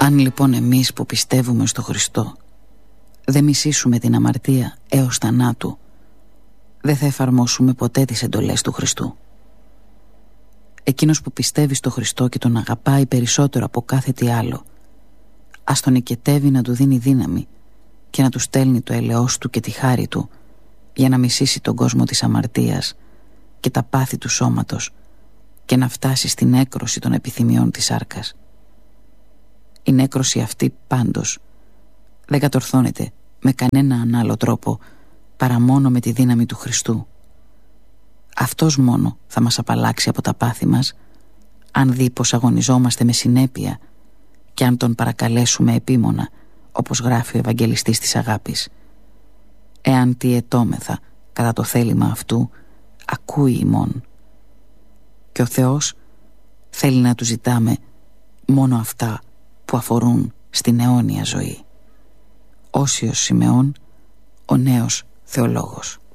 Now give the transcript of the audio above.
Αν λοιπόν εμείς που πιστεύουμε στο Χριστό δεν μισήσουμε την αμαρτία έως θανάτου, δεν θα εφαρμόσουμε ποτέ τις εντολές του Χριστού. Εκείνος που πιστεύει στο Χριστό και τον αγαπάει περισσότερο από κάθε τι άλλο, ας τον οικετεύει να του δίνει δύναμη και να του στέλνει το ελεός του και τη χάρη του για να μισήσει τον κόσμο της αμαρτίας και τα πάθη του σώματος και να φτάσει στην έκρωση των επιθυμιών της σάρκας. Η νέκρωση αυτή πάντως δεν κατορθώνεται με κανέναν άλλο τρόπο παρά μόνο με τη δύναμη του Χριστού. Αυτός μόνο θα μας απαλλάξει από τα πάθη μας, αν δει πως αγωνιζόμαστε με συνέπεια και αν τον παρακαλέσουμε επίμονα, όπως γράφει ο Ευαγγελιστής της Αγάπης. Εάν τι αιτώμεθα κατά το θέλημα αυτού, ακούει ημών. Και ο Θεός θέλει να του ζητάμε μόνο αυτά που αφορούν στην αιώνια ζωή. Όσιος Σιμεών, ο νέος θεολόγος.